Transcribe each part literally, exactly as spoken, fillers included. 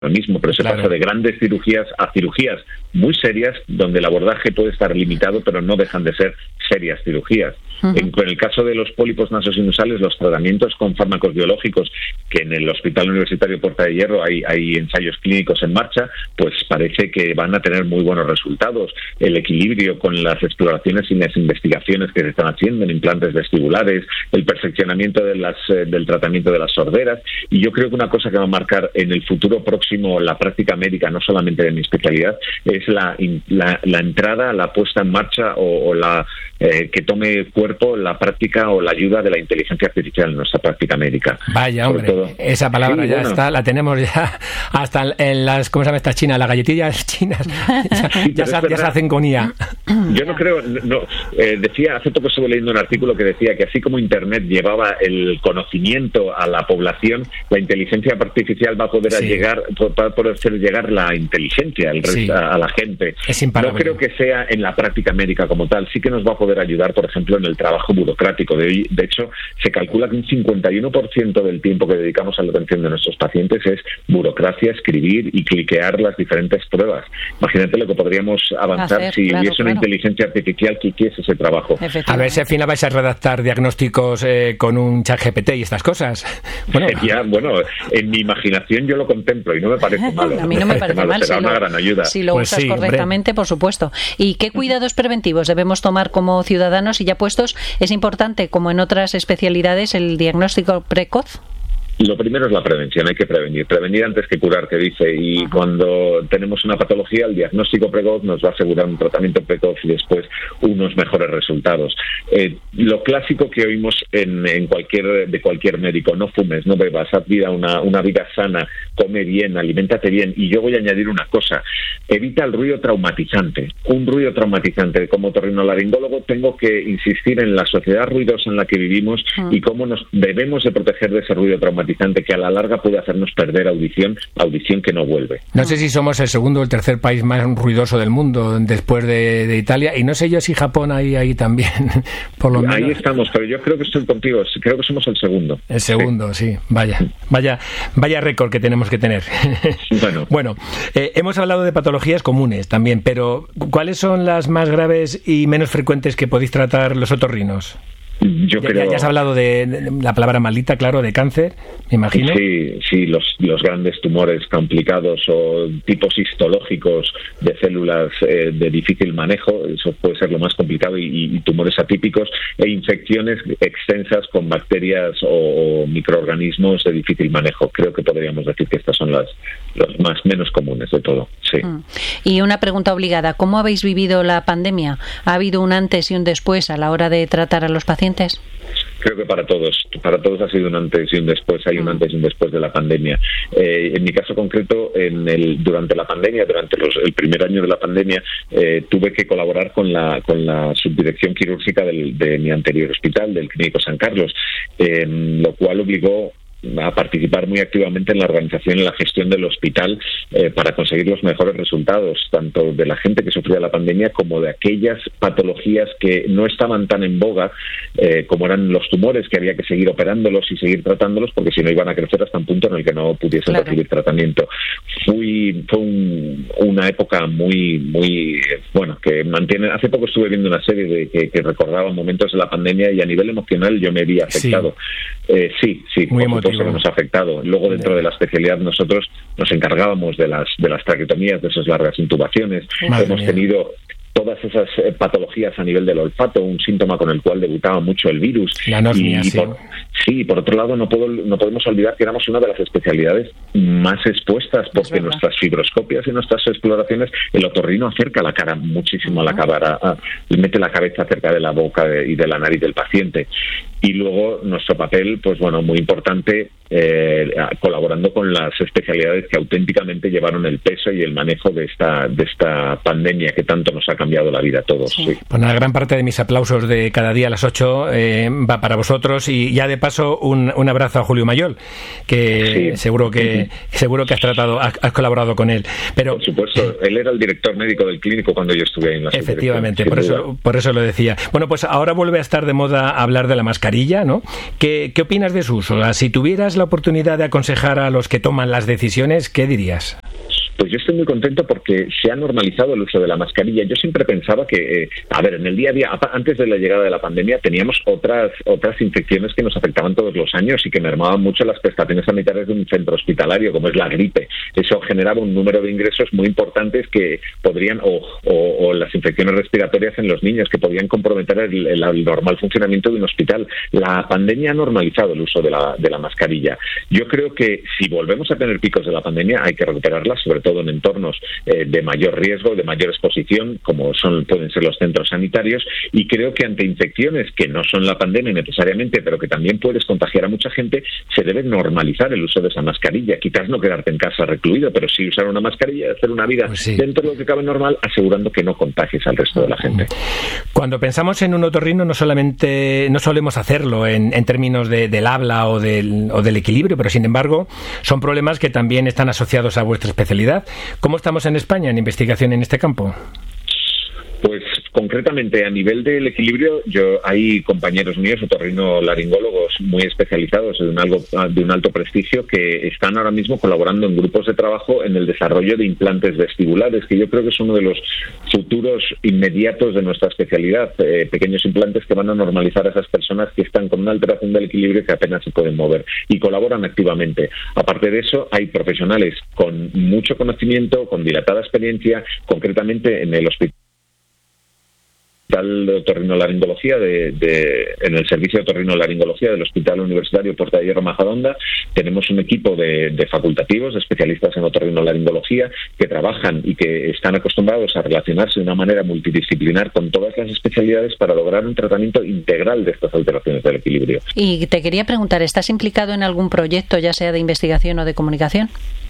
lo mismo, pero se claro. pasa de grandes cirugías a cirugías muy serias, donde el abordaje puede estar limitado, pero no dejan de ser serias cirugías. Uh-huh. En, en el caso de los pólipos nasosinusales, los tratamientos con fármacos biológicos, que en el Hospital Universitario Puerta de Hierro hay, hay ensayos clínicos en marcha, pues parece que van a tener muy buenos resultados. El equilibrio con las exploraciones y las investigaciones que se están haciendo en implantes vestibulares, el perfeccionamiento de las, eh, del tratamiento de las sorderas, y yo creo que una cosa que va a marcar en el futuro próximo la práctica médica, no solamente de mi especialidad, es la, la, la entrada, la puesta en marcha o, o la eh, que tome cuerpo la práctica o la ayuda de la inteligencia artificial en nuestra práctica médica. Vaya, hombre, todo. Esa palabra sí, ya bueno. está, la tenemos ya hasta en las, ¿cómo se llama esta china? Las galletillas chinas, ya, sí, ya, se, ya se hacen con I A. Yo no creo, no, eh, decía, hace poco estuve leyendo un artículo que decía que así como Internet llevaba el conocimiento a la población, la inteligencia artificial va a poder sí. llegar, va a poder hacer llegar la inteligencia al resto, sí. a, a la gente. Es imparable. No creo que sea en la práctica médica como tal, sí que nos va a poder ayudar, por ejemplo, en el trabajo burocrático. De, de hecho, se calcula que un cincuenta y uno por ciento del tiempo que dedicamos a la atención de nuestros pacientes es burocracia, escribir y cliquear las diferentes pruebas. Imagínate lo que podríamos avanzar hacer, si claro, hubiese claro. una inteligencia artificial que hiciese ese trabajo. A ver si al final vais a redactar diagnósticos eh, con un chat G P T y estas cosas. Bueno. Sería, bueno, en mi imaginación yo lo contemplo y no me parece malo. A mí no me parece malo, mal. Será si una lo, gran ayuda. Si lo pues usas sí, correctamente, hombre. Por supuesto. ¿Y qué cuidados preventivos debemos tomar como ciudadanos? Y ya puestos, ¿es importante, como en otras especialidades, el diagnóstico precoz? Lo primero es la prevención, hay que prevenir. Prevenir antes que curar, que dice. Y uh-huh. cuando tenemos una patología, el diagnóstico precoz nos va a asegurar un tratamiento precoz y después unos mejores resultados. Eh, lo clásico que oímos en, en cualquier de cualquier médico: no fumes, no bebas, haz vida una, una vida sana, come bien, aliméntate bien. Y yo voy a añadir una cosa: evita el ruido traumatizante. Un ruido traumatizante. Como otorrinolaringólogo tengo que insistir en la sociedad ruidosa en la que vivimos uh-huh. y cómo nos debemos de proteger de ese ruido traumatizante, que a la larga puede hacernos perder audición, audición que no vuelve. No sé si somos el segundo o el tercer país más ruidoso del mundo después de, de Italia, y no sé yo si Japón ahí, ahí también, por lo menos. Ahí estamos, pero yo creo que estoy contigo, creo que somos el segundo. El segundo, sí, sí. vaya, vaya, vaya récord que tenemos que tener. Bueno, bueno eh, hemos hablado de patologías comunes también, pero ¿cuáles son las más graves y menos frecuentes que podéis tratar los otorrinos? Yo ya, creo... ya has hablado de, de la palabra maldita, claro, de cáncer, me imagino. Sí, sí, los, los grandes tumores complicados o tipos histológicos de células eh, de difícil manejo, eso puede ser lo más complicado, y, y tumores atípicos e infecciones extensas con bacterias o, o microorganismos de difícil manejo. Creo que podríamos decir que estas son las los más menos comunes de todo. Sí. Mm. Y una pregunta obligada: ¿cómo habéis vivido la pandemia? ¿Ha habido un antes y un después a la hora de tratar a los pacientes? Creo que para todos, para todos ha sido un antes y un después, hay un antes y un después de la pandemia. Eh, en mi caso concreto, en el, durante la pandemia, durante los, el primer año de la pandemia, eh, tuve que colaborar con la, con la subdirección quirúrgica del, de mi anterior hospital, del Clínico San Carlos, eh, lo cual obligó a participar muy activamente en la organización y la gestión del hospital eh, para conseguir los mejores resultados, tanto de la gente que sufría la pandemia como de aquellas patologías que no estaban tan en boga eh, como eran los tumores, que había que seguir operándolos y seguir tratándolos, porque si no iban a crecer hasta un punto en el que no pudiesen claro. recibir tratamiento. Fui, fue un, una época muy, muy, bueno, que mantiene... Hace poco estuve viendo una serie de, que, que recordaba momentos de la pandemia, y a nivel emocional yo me vi afectado. Sí, eh, sí, sí muy emotivo. Que nos ha afectado. Luego, dentro de la especialidad, nosotros nos encargábamos de las de las traqueotomías, de esas largas intubaciones. Madre Hemos mía. tenido todas esas eh, patologías a nivel del olfato, un síntoma con el cual debutaba mucho el virus. La anosmia, y, sí. Por, sí, por otro lado, no puedo no podemos olvidar que éramos una de las especialidades más expuestas, porque en nuestras fibroscopias y nuestras exploraciones el otorrino acerca la cara muchísimo uh-huh. a la cara, a, mete la cabeza cerca de la boca de, y de la nariz del paciente. Y luego nuestro papel, pues bueno, muy importante, eh, colaborando con las especialidades que auténticamente llevaron el peso y el manejo de esta de esta pandemia que tanto nos ha cambiado la vida a todos. Sí. Sí. Pues una gran parte de mis aplausos de cada día a las ocho eh, va para vosotros, y ya de paso paso un, un abrazo a Julio Mayol, que sí. seguro que seguro que has tratado, has, has colaborado con él. Pero por supuesto, él era el director médico del clínico cuando yo estuve ahí en la efectivamente, por eso, por eso lo decía. Bueno, pues ahora vuelve a estar de moda hablar de la mascarilla, ¿no? ¿Qué, qué opinas de su uso? Si tuvieras la oportunidad de aconsejar a los que toman las decisiones, ¿qué dirías? Pues yo estoy muy contento porque se ha normalizado el uso de la mascarilla. Yo siempre pensaba que, eh, a ver, en el día a día, antes de la llegada de la pandemia, teníamos otras otras infecciones que nos afectaban todos los años y que mermaban mucho las prestaciones sanitarias de un centro hospitalario, como es la gripe. Eso generaba un número de ingresos muy importantes que podrían, o, o, o las infecciones respiratorias en los niños, que podían comprometer el, el, el normal funcionamiento de un hospital. La pandemia ha normalizado el uso de la, de la mascarilla. Yo creo que si volvemos a tener picos de la pandemia, hay que recuperarla, sobre todo en entornos eh, de mayor riesgo, de mayor exposición, como son pueden ser los centros sanitarios, y creo que ante infecciones que no son la pandemia necesariamente, pero que también puedes contagiar a mucha gente, se debe normalizar el uso de esa mascarilla. Quizás no quedarte en casa recluido, pero sí usar una mascarilla y hacer una vida pues sí. dentro de lo que cabe normal, asegurando que no contagies al resto de la gente. Cuando pensamos en un otorrino, no solamente no solemos hacerlo en, en términos de, del habla o del, o del equilibrio, pero sin embargo son problemas que también están asociados a vuestra especialidad. ¿Cómo estamos en España en investigación en este campo? Pues concretamente a nivel del equilibrio, yo hay compañeros míos, otorrinolaringólogos muy especializados de un, algo, de un alto prestigio, que están ahora mismo colaborando en grupos de trabajo en el desarrollo de implantes vestibulares, que yo creo que es uno de los futuros inmediatos de nuestra especialidad, eh, pequeños implantes que van a normalizar a esas personas que están con una alteración del equilibrio que apenas se pueden mover, y colaboran activamente. Aparte de eso, hay profesionales con mucho conocimiento, con dilatada experiencia, concretamente en el hospital de otorrinolaringología de, de, en el servicio de otorrinolaringología del Hospital Universitario Puerta de Hierro Majadahonda. Tenemos un equipo de, de facultativos, de especialistas en otorrinolaringología, que trabajan y que están acostumbrados a relacionarse de una manera multidisciplinar con todas las especialidades para lograr un tratamiento integral de estas alteraciones del equilibrio. Y te quería preguntar, ¿estás implicado en algún proyecto, ya sea de investigación o de comunicación?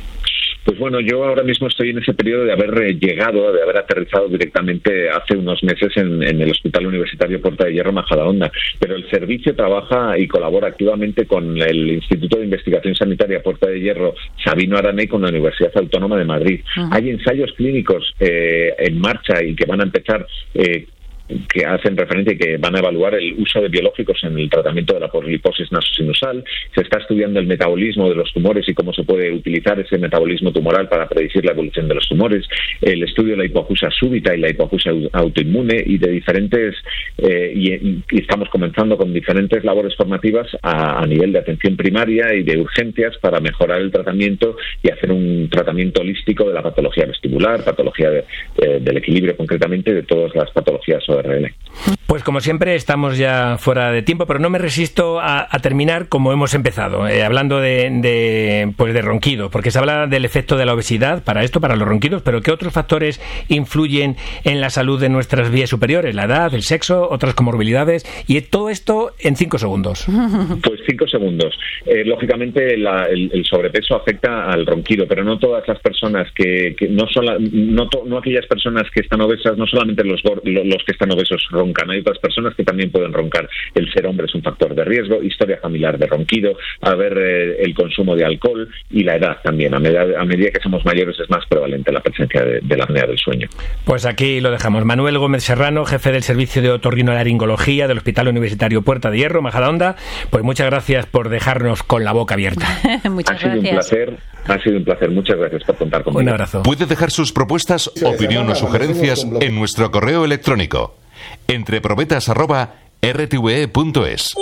Pues bueno, yo ahora mismo estoy en ese periodo de haber llegado, de haber aterrizado directamente hace unos meses en, en el Hospital Universitario Puerta de Hierro Majadahonda, pero el servicio trabaja y colabora activamente con el Instituto de Investigación Sanitaria Puerta de Hierro Sabino Arana y con la Universidad Autónoma de Madrid. Uh-huh. Hay ensayos clínicos eh, en marcha y que van a empezar eh, que hacen referencia y que van a evaluar el uso de biológicos en el tratamiento de la poliposis nasosinusal. Se está estudiando el metabolismo de los tumores y cómo se puede utilizar ese metabolismo tumoral para predecir la evolución de los tumores, el estudio de la hipoacusia súbita y la hipoacusia autoinmune, y de diferentes eh, y, y estamos comenzando con diferentes labores formativas a, a nivel de atención primaria y de urgencias para mejorar el tratamiento y hacer un tratamiento holístico de la patología vestibular, patología de, eh, del equilibrio, concretamente de todas las patologías O R L. Pues como siempre estamos ya fuera de tiempo, pero no me resisto a, a terminar como hemos empezado, eh, hablando de, de, pues de ronquido, porque se habla del efecto de la obesidad para esto, para los ronquidos, pero ¿qué otros factores influyen en la salud de nuestras vías superiores? La edad, el sexo, otras comorbilidades, y todo esto en cinco segundos. Pues cinco segundos. Eh, lógicamente la, el, el sobrepeso afecta al ronquido, pero no todas las personas que, que no son la, no, to, no aquellas personas que están obesas, no solamente los, los que están obesos roncan, hay otras personas que también pueden roncar. El ser hombre es un factor de riesgo, historia familiar de ronquido, a ver eh, el consumo de alcohol y la edad también. A medida, a medida que somos mayores es más prevalente la presencia de, de la apnea del sueño. Pues aquí lo dejamos. Manuel Gómez Serrano, jefe del Servicio de Otorrinolaringología del Hospital Universitario Puerta de Hierro, Majadahonda. Pues muchas gracias por dejarnos con la boca abierta. Muchas ha sido gracias. un placer, ha sido un placer. Muchas gracias por contar conmigo. Un abrazo. Puede dejar sus propuestas, opinión o sugerencias en nuestro correo electrónico entreprobetas arroba r t v e punto es.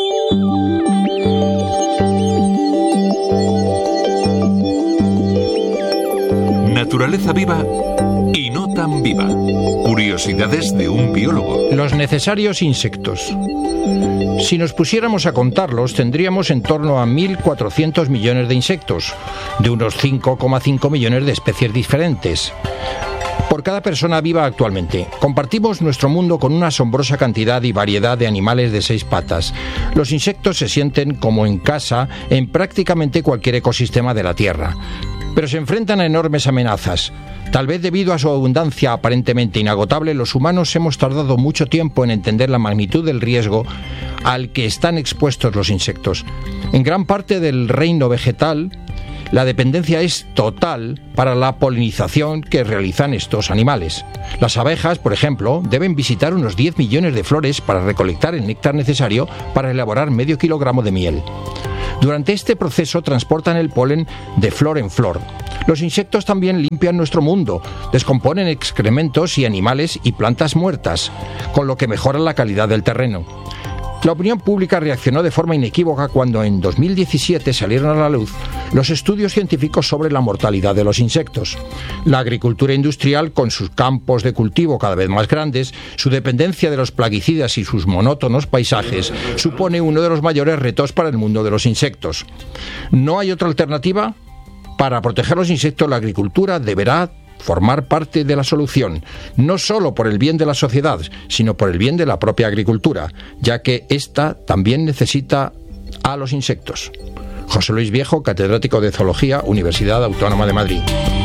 Naturaleza viva y no tan viva. Curiosidades de un biólogo. Los necesarios insectos. Si nos pusiéramos a contarlos, tendríamos en torno a mil cuatrocientos millones de insectos, de unos cinco coma cinco millones de especies diferentes. Por cada persona viva actualmente. Compartimos nuestro mundo con una asombrosa cantidad y variedad de animales de seis patas. Los insectos se sienten como en casa en prácticamente cualquier ecosistema de la Tierra, pero se enfrentan a enormes amenazas. Tal vez debido a su abundancia aparentemente inagotable, los humanos hemos tardado mucho tiempo en entender la magnitud del riesgo al que están expuestos los insectos. En gran parte del reino vegetal, la dependencia es total para la polinización que realizan estos animales. Las abejas, por ejemplo, deben visitar unos diez millones de flores para recolectar el néctar necesario para elaborar medio kilogramo de miel. Durante este proceso transportan el polen de flor en flor. Los insectos también limpian nuestro mundo, descomponen excrementos y animales y plantas muertas, con lo que mejora la calidad del terreno. La opinión pública reaccionó de forma inequívoca cuando en dos mil diecisiete salieron a la luz los estudios científicos sobre la mortalidad de los insectos. La agricultura industrial, con sus campos de cultivo cada vez más grandes, su dependencia de los plaguicidas y sus monótonos paisajes, supone uno de los mayores retos para el mundo de los insectos. ¿No hay otra alternativa? Para proteger los insectos, la agricultura deberá formar parte de la solución, no solo por el bien de la sociedad, sino por el bien de la propia agricultura, ya que ésta también necesita a los insectos. José Luis Viejo, catedrático de Zoología, Universidad Autónoma de Madrid.